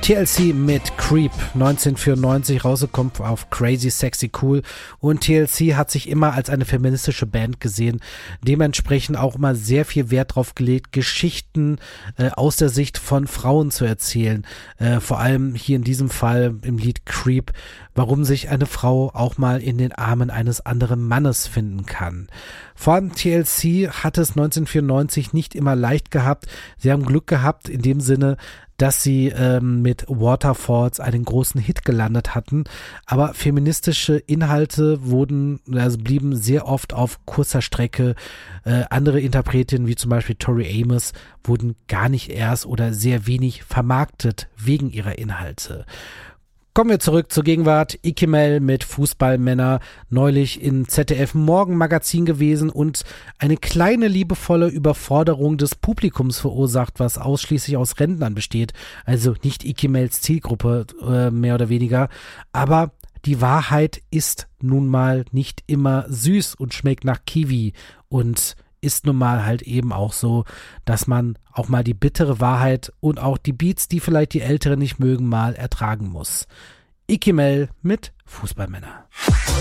TLC mit Creep, 1994 rausgekommen auf Crazy Sexy Cool, und TLC hat sich immer als eine feministische Band gesehen, dementsprechend auch immer sehr viel Wert drauf gelegt, Geschichten aus der Sicht von Frauen zu erzählen, vor allem hier in diesem Fall im Lied Creep, warum sich eine Frau auch mal in den Armen eines anderen Mannes finden kann. Vor allem TLC hat es 1994 nicht immer leicht gehabt. Sie haben Glück gehabt in dem Sinne, dass sie mit Waterfalls einen großen Hit gelandet hatten, aber feministische Inhalte blieben sehr oft auf kurzer Strecke. Andere Interpretinnen, wie zum Beispiel Tori Amos, wurden gar nicht erst oder sehr wenig vermarktet wegen ihrer Inhalte. Kommen wir zurück zur Gegenwart. Ikimel mit Fußballmänner, neulich in ZDF Morgenmagazin gewesen und eine kleine liebevolle Überforderung des Publikums verursacht, was ausschließlich aus Rentnern besteht. Also nicht Ikimels Zielgruppe mehr oder weniger. Aber die Wahrheit ist nun mal nicht immer süß und schmeckt nach Kiwi und ist nun mal halt eben auch so, dass man auch mal die bittere Wahrheit und auch die Beats, die vielleicht die Älteren nicht mögen, mal ertragen muss. Ikimel mit Fußballmänner.